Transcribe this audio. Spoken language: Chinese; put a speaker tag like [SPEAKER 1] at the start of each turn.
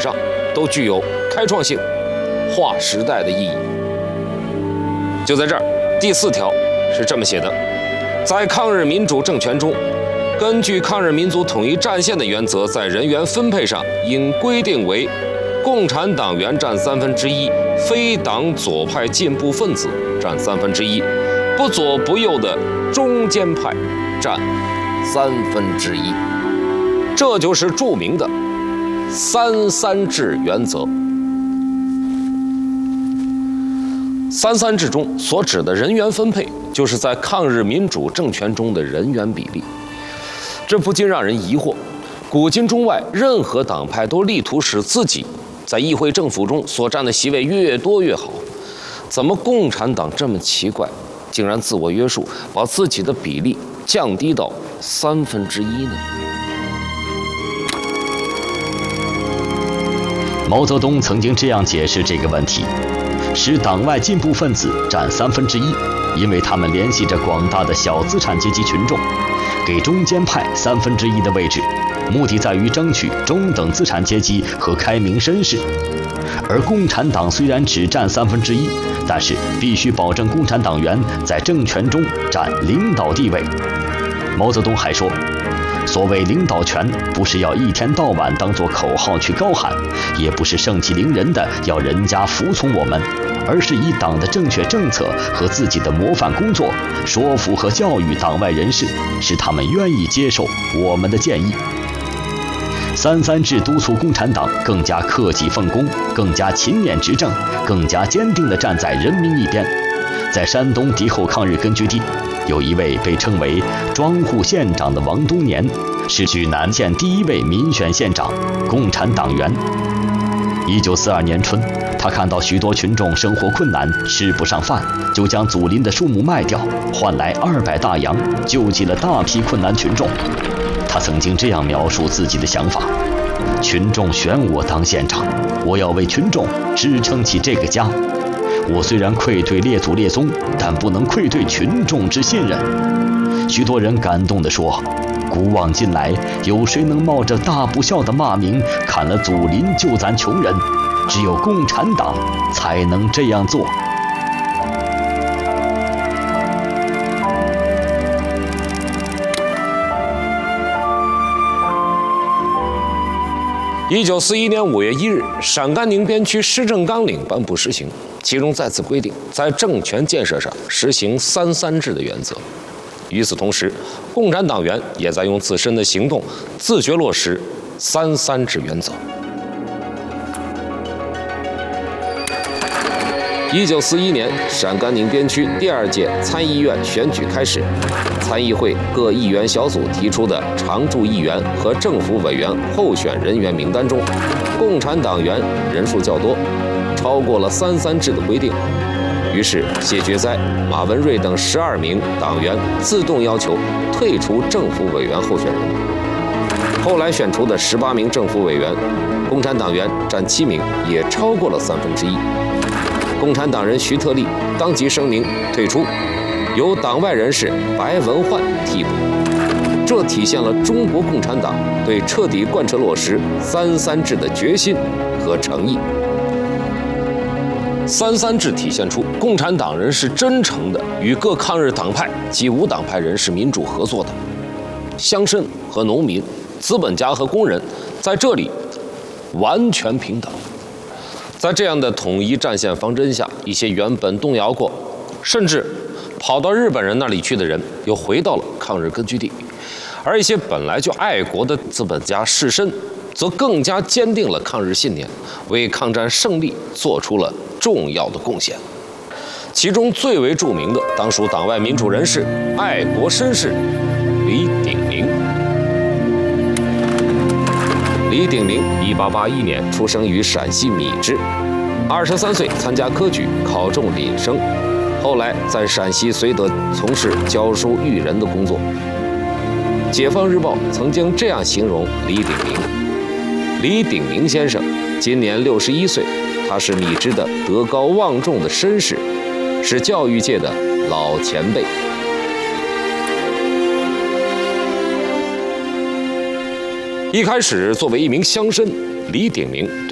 [SPEAKER 1] 上都具有开创性、划时代的意义。就在这儿，第4条是这么写的：在抗日民主政权中，根据抗日民族统一战线的原则，在人员分配上应规定为共产党员占1/3，非党左派进步分子占1/3，不左不右的中间派占1/3。这就是著名的3-3制原则。3-3制中所指的人员分配，就是在抗日民主政权中的人员比例。这不禁让人疑惑，古今中外任何党派都力图使自己在议会政府中所占的席位越多越好，怎么共产党这么奇怪，竟然自我约束，把自己的比例降低到1/3呢？
[SPEAKER 2] 毛泽东曾经这样解释这个问题：使党外进步分子占1/3，因为他们联系着广大的小资产阶级群众；给中间派1/3的位置，目的在于争取中等资产阶级和开明绅士。而共产党虽然只占1/3，但是必须保证共产党员在政权中占领导地位。毛泽东还说，所谓领导权，不是要一天到晚当作口号去高喊，也不是盛气凌人的要人家服从我们，而是以党的正确政策和自己的模范工作，说服和教育党外人士，使他们愿意接受我们的建议。3-3制督促共产党更加克己奉公，更加勤勉执政，更加坚定地站在人民一边。在山东敌后抗日根据地，有一位被称为庄户县长的王东年，是莒南县第1位民选县长，共产党员。1942年春，他看到许多群众生活困难，吃不上饭，就将祖林的树木卖掉，换来200大洋，救济了大批困难群众。他曾经这样描述自己的想法：群众选我当县长，我要为群众支撑起这个家。我虽然愧对列祖列宗，但不能愧对群众之信任。许多人感动地说，古往今来，有谁能冒着大不孝的骂名，砍了祖林救咱穷人？只有共产党才能这样做。
[SPEAKER 1] 1941年5月1日，陕甘宁边区施政纲领颁布实行，其中再次规定，在政权建设上实行3-3制的原则。与此同时，共产党员也在用自身的行动自觉落实3-3制原则。1941年，陕甘宁边区第2届参议院选举开始，参议会各议员小组提出的常驻议员和政府委员候选人员名单中，共产党员人数较多，超过了3-3制的规定。于是，谢觉哉、马文瑞等12名党员自动要求退出政府委员候选人。后来选出的18名政府委员，共产党员占7名，也超过了1/3。共产党人徐特立当即声明退出，由党外人士白文焕替补。这体现了中国共产党对彻底贯彻落实3-3制的决心和诚意。3-3制体现出共产党人是真诚的与各抗日党派及无党派人士民主合作的，乡绅和农民、资本家和工人在这里完全平等。在这样的统一战线方针下，一些原本动摇过，甚至跑到日本人那里去的人，又回到了抗日根据地；而一些本来就爱国的资本家士绅，则更加坚定了抗日信念，为抗战胜利做出了重要的贡献。其中最为著名的，当属党外民主人士、爱国绅士李鼎铭。李鼎铭1881年出生于陕西米脂，23岁参加科举，考中廪生，后来在陕西绥德从事教书育人的工作。解放日报曾经这样形容李鼎铭：李鼎铭先生今年61岁，他是米脂的德高望重的绅士，是教育界的老前辈。一开始，作为一名乡绅，李鼎铭